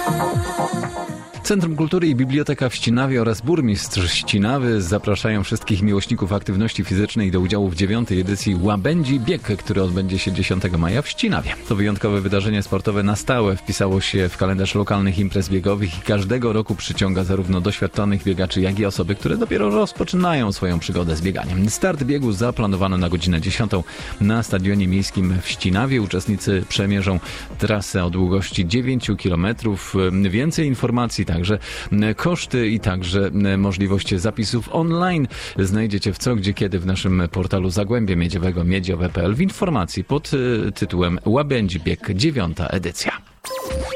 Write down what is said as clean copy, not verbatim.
Centrum Kultury i Biblioteka w Ścinawie oraz burmistrz Ścinawy zapraszają wszystkich miłośników aktywności fizycznej do udziału w 9. edycji Łabędzi Bieg, który odbędzie się 10 maja w Ścinawie. To wyjątkowe wydarzenie sportowe na stałe wpisało się w kalendarz lokalnych imprez biegowych i każdego roku przyciąga zarówno doświadczonych biegaczy, jak i osoby, które dopiero rozpoczynają swoją przygodę z bieganiem. Start biegu zaplanowano na godzinę 10 na Stadionie Miejskim w Ścinawie. Uczestnicy przemierzą trasę o długości 9 km. Więcej informacji, także koszty i także możliwość zapisów online znajdziecie w Co, Gdzie, Kiedy w naszym portalu Zagłębie Miedziowego miedziowe.pl w informacji pod tytułem Łabędzi Bieg 9. edycja.